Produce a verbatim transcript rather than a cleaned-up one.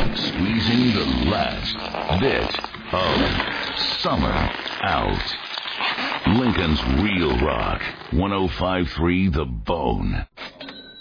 Squeezing the last bit of summer out. Lincoln's Real Rock, one oh five point three The Bone.